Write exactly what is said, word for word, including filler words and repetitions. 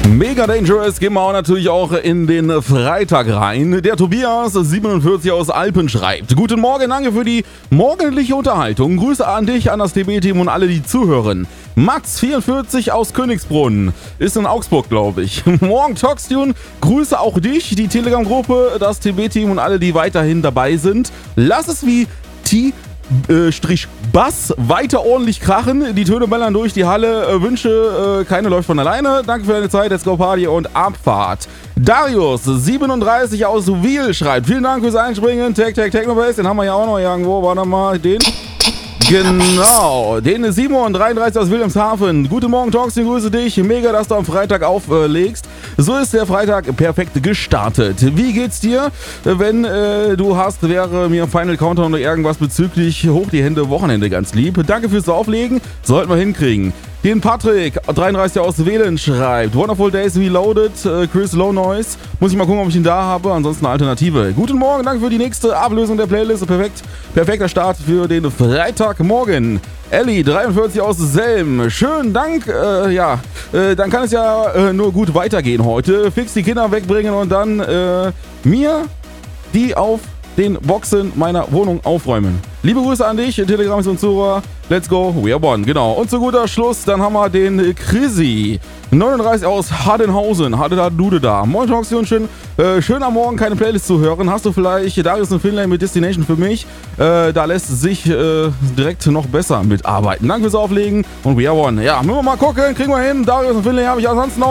Mega Dangerous gehen wir auch natürlich auch in den Freitag rein. Der Tobias siebenundvierzig aus Alpen schreibt: Guten Morgen, danke für die morgendliche Unterhaltung. Grüße an dich, an das T B-Team und alle, die zuhören. Max vierundvierzig aus Königsbrunn ist in Augsburg, glaube ich. Morgen Toxtune, Grüße auch dich, die Telegram-Gruppe, das T B-Team und alle, die weiterhin dabei sind. Lass es wie T Äh, Strich Bass weiter ordentlich krachen, die Töne ballern durch die Halle, äh, Wünsche, äh, keine läuft von alleine, danke für deine Zeit, let's go Party und Abfahrt. Darius siebenunddreißig aus Wiel schreibt: Vielen Dank fürs Einspringen, Tag Tag Technobase, den haben wir ja auch noch irgendwo, warte mal, den... Genau, den Simon dreiunddreißig aus Wilhelmshaven. Guten Morgen, Talks, ich grüße dich. Mega, dass du am Freitag auflegst. So ist der Freitag perfekt gestartet. Wie geht's dir? Wenn äh, du hast, wäre mir Final Countdown oder irgendwas bezüglich Hoch die Hände Wochenende ganz lieb. Danke fürs Auflegen, sollten wir hinkriegen. Den Patrick dreiunddreißig aus Wählen schreibt: Wonderful Days Reloaded, äh, Chris Low Noise. Muss ich mal gucken, ob ich ihn da habe. Ansonsten eine Alternative. Guten Morgen, danke für die nächste Ablösung der Playlist. Perfekt, perfekter Start für den Freitagmorgen. Ellie dreiundvierzig aus Selm. Schönen Dank. Äh, ja, äh, dann kann es ja äh, nur gut weitergehen heute. Fix die Kinder wegbringen und dann äh, mir die auf den Boxen meiner Wohnung aufräumen. Liebe Grüße an dich, Telegram und Zuhörer. Let's go, we are one. Genau. Und zu guter Schluss, dann haben wir den Chrissy neununddreißig aus Hardenhausen. Hatte da Dude da. Moin Talks und schön, äh, schön am Morgen keine Playlist zu hören. Hast du vielleicht Darius und Finlay mit Destination für mich? Äh, da lässt sich äh, direkt noch besser mitarbeiten. Danke fürs Auflegen und we are one. Ja, müssen wir mal gucken, kriegen wir hin. Darius und Finlay habe ich ansonsten noch